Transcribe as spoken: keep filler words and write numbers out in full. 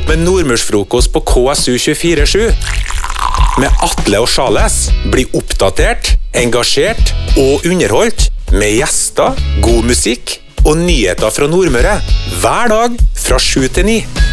med Nordmørsfrokost på K S U tjuefire sju. Med Atle og Charles blir oppdatert, engasjert og underholdt med gjester, god musikk og nyheter fra Nordmøre hver dag fra sju til ni.